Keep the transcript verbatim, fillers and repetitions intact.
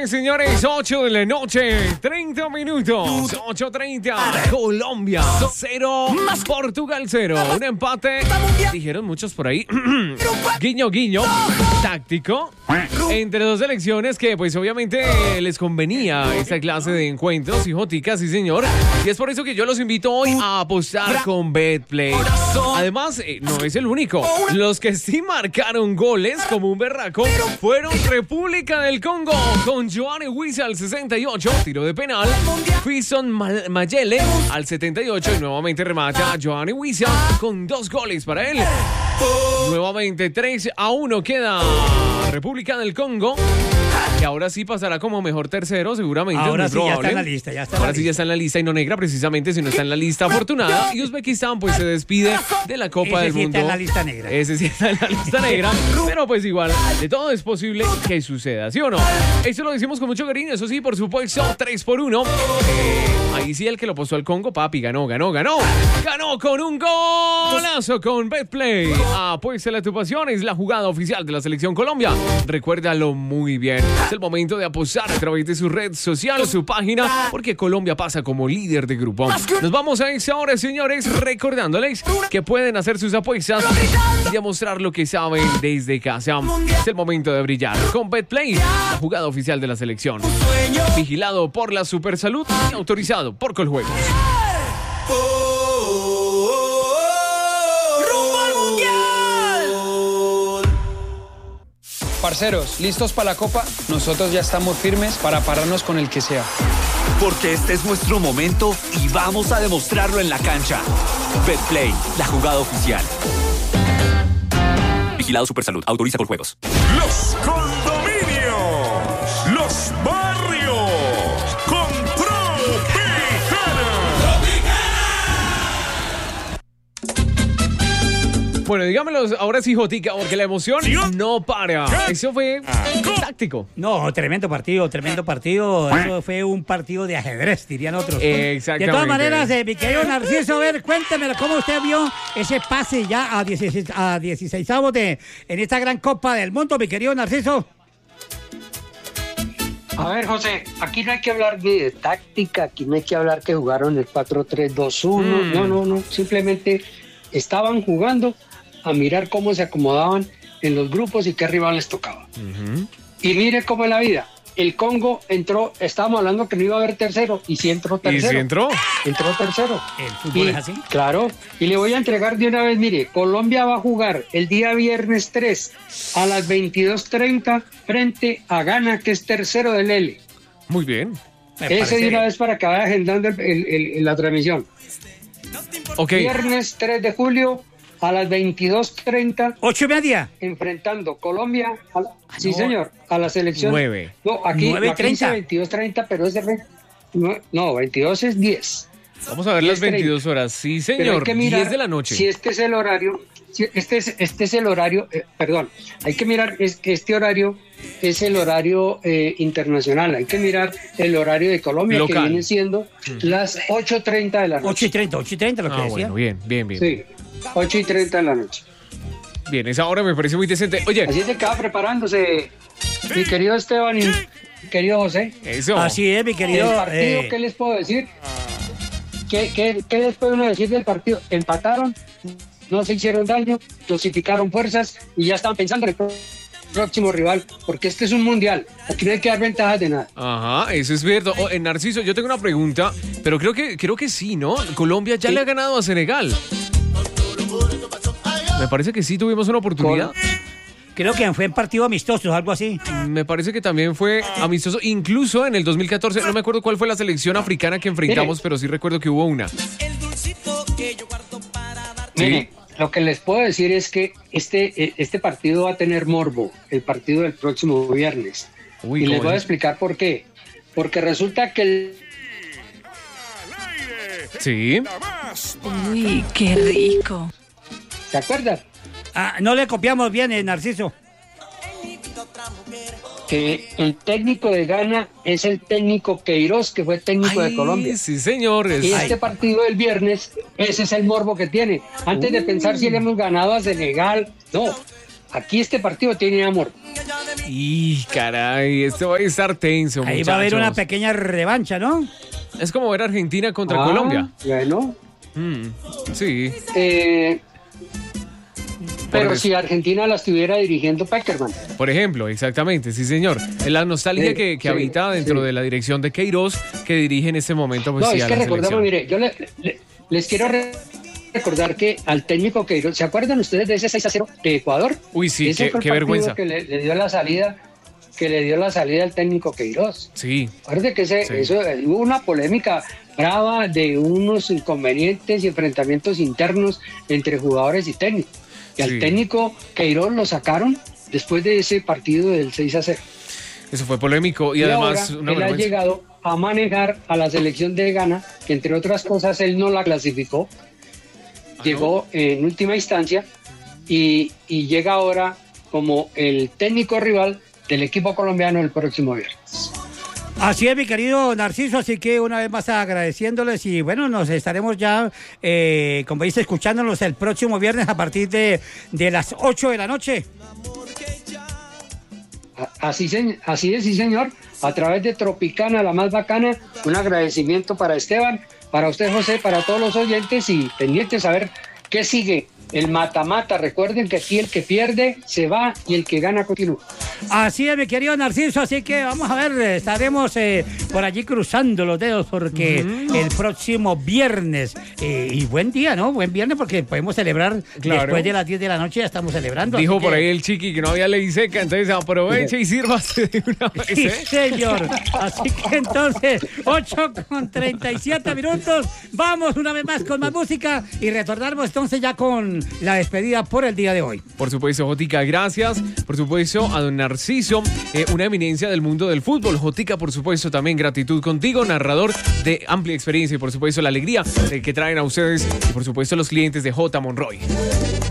Señores, señores, ocho de la noche, treinta minutos, ocho treinta, Colombia cero, Portugal cero, un empate, dijeron muchos por ahí, guiño guiño, táctico, entre dos selecciones que pues obviamente les convenía esta clase de encuentros, hijoticas, sí señor, y es por eso que yo los invito hoy a apostar con Betplay. Además, eh, no es el único, los que sí marcaron goles como un berraco fueron República del Congo con Johnny Wissa al sesenta y ocho, tiro de penal, Fisson Mayele al setenta y ocho y nuevamente remata Johnny Wissa con dos goles para él. Nuevamente tres a uno queda República del Congo, que ahora sí pasará como mejor tercero, seguramente. Ahora es sí muy ya probable. está en la lista, ya está en Ahora la sí ya lista. está en la lista y no negra, precisamente, sino está en la lista afortunada. Y Uzbekistán pues se despide de la Copa Ese del sí Mundo. está en la lista negra. Ese sí está en la lista negra. Pero pues igual, de todo es posible que suceda, ¿sí o no? Eso lo decimos con mucho cariño, eso sí, por supuesto, tres por uno. Eh, ahí sí el que lo puso al Congo, papi, ganó, ganó, ganó. Ganó con un golazo con Betplay. Apuéstale a tu pasión, es la jugada oficial de la Selección Colombia. Recuérdalo muy bien. Es el momento de apostar a través de su red social, su página, porque Colombia pasa como líder de grupo. Nos vamos a esa hora, señores, recordándoles que pueden hacer sus apuestas y demostrar lo que saben desde casa. Es el momento de brillar con Betplay, la jugada oficial de la selección. Vigilado por la Supersalud y autorizado por Coljuegos. Parceros, ¿listos para la Copa? Nosotros ya estamos firmes para pararnos con el que sea. Porque este es nuestro momento y vamos a demostrarlo en la cancha. Betplay, la jugada oficial. Vigilado Supersalud, autoriza Coljuegos. Los condominios, los barrios, con Tropicana. Bueno, dígamelos ahora sí, Jotica, porque la emoción no para. Eso fue táctico. No, tremendo partido, tremendo partido. Eso fue un partido de ajedrez, dirían otros. Exactamente. De todas maneras, eh, mi querido Narciso, a ver, cuéntemelo, ¿cómo usted vio ese pase ya a dieciséis, a dieciseisavos de en esta gran Copa del Mundo, mi querido Narciso? A ver, José, aquí no hay que hablar de táctica, aquí no hay que hablar que jugaron el cuatro tres dos uno, Mm. no, no, no, simplemente estaban jugando a mirar cómo se acomodaban en los grupos y qué rival les tocaba. Uh-huh. Y mire cómo es la vida. El Congo entró, estábamos hablando que no iba a haber tercero, y sí entró ¿Y tercero. si entró? Entró tercero. El fútbol Y, es así. claro, y le voy a entregar de una vez, mire, Colombia va a jugar el día viernes tres a las veintidós treinta frente a Ghana, que es tercero del L. Muy bien. Me Ese parece de una bien. vez para que vaya agendando el- el- el- la transmisión. Ok. Viernes tres de julio a las veintidós treinta, Ocho y media. enfrentando Colombia, a la- sí no. señor, a la selección. Nueve. No, aquí, Nueve y aquí dice treinta. veintidós treinta, pero es de... re- No, no, veintidós es diez. Vamos a ver las diez treinta. veintidós horas. Sí, Pero hay señor. que mirar diez de la noche. si este es el horario, si este es, este es el horario, eh, perdón, hay que mirar es que este horario es el horario eh, internacional, hay que mirar el horario de Colombia, Local. que viene siendo las ocho treinta de la Ocho noche. y treinta, ocho y treinta lo que Ah, decía. bueno, bien, bien, bien. Sí, ocho y treinta de la noche. Bien, esa hora me parece muy decente. Oye, Así es de que va preparándose mi querido Esteban y mi querido José. eso. Así es, mi querido. El partido, eh, ¿qué les puedo decir? ¿Qué, qué, qué les puedo uno decir del partido? Empataron, no se hicieron daño, dosificaron fuerzas y ya están pensando en el próximo rival, porque este es un mundial, aquí no hay que dar ventajas de nada. Ajá, eso es cierto. Oh, eh, Narciso, yo tengo una pregunta, pero creo que creo que sí, ¿no? Colombia ya Sí. le ha ganado a Senegal. Me parece que sí tuvimos una oportunidad. creo que fue en partido amistoso, algo así. Me parece que también fue amistoso, incluso en el dos mil catorce. No me acuerdo cuál fue la selección africana que enfrentamos, pero sí recuerdo que hubo una. Mire, lo que les puedo decir es que este, este partido va a tener morbo, el partido del próximo viernes. Uy, y les ¿cómo voy a es? explicar por qué. Porque resulta que el... Sí. Uy, qué rico. ¿Se acuerdan? Ah, no le copiamos bien, eh, Narciso. Que el técnico de Ghana es el técnico Queiroz, que fue técnico Ay, de Colombia. Sí, señor. Es- Y este partido del viernes, ese es el morbo que tiene. Antes de pensar si le hemos ganado a Senegal, no. Aquí este partido tiene amor. Y caray, esto va a estar tenso, Ahí muchachos. va a haber una pequeña revancha, ¿no? Es como ver Argentina contra Ah, Colombia. Bueno. Mm, sí. Eh, pero Por- si Argentina la estuviera dirigiendo Peckerman. Por ejemplo, exactamente, sí señor. Es la nostalgia Sí, que, que sí, habita dentro sí. de la dirección de Queiroz, que dirige en este momento pues, No, sí, es a que la recordamos, selección. mire, yo le- le- les quiero re- recordar que al técnico Queiroz, ¿se acuerdan ustedes de ese seis a cero de Ecuador? Uy, sí, Ese qué, fue el qué partido vergüenza. que le, le dio la salida, que le dio la salida al técnico Queiroz. Sí, Acuérdense que ese, Sí. eso, eh, hubo una polémica brava de unos inconvenientes y enfrentamientos internos entre jugadores y técnicos. Y al Sí. técnico Queiroz lo sacaron después de ese partido del seis a cero. eso fue polémico y, además ahora una él ha vergüenza. llegado a manejar a la selección de Ghana, que entre otras cosas él no la clasificó, llegó en última instancia y, y llega ahora como el técnico rival del equipo colombiano el próximo viernes. Así es, mi querido Narciso, así que una vez más agradeciéndoles y bueno, nos estaremos ya, eh, como dice, escuchándonos el próximo viernes a partir de, de las ocho de la noche. A- Así, se- así es, sí señor, a través de Tropicana, la más bacana, un agradecimiento para Esteban, para usted José, para todos los oyentes y pendientes a ver qué sigue. El mata-mata, recuerden que aquí el que pierde se va y el que gana continúa. Así es, mi querido Narciso, así que vamos a ver, estaremos eh, por allí cruzando los dedos porque el próximo viernes, eh, y buen día, ¿no? Buen viernes porque podemos celebrar Claro. después de las diez de la noche, ya estamos celebrando. Dijo así por que- ahí el chiqui que no había ley seca, entonces aproveche y sírvase de una vez, Sí, ¿eh? señor. Así que entonces, ocho con treinta y siete minutos. Vamos una vez más con más música y retornamos entonces ya con la despedida por el día de hoy. Por supuesto, Jotica, gracias. Por supuesto, a don Narciso, eh, una eminencia del mundo del fútbol. Jotica, por supuesto, también gratitud contigo, narrador de amplia experiencia y por supuesto la alegría eh, que traen a ustedes y por supuesto los clientes de J. Monroy.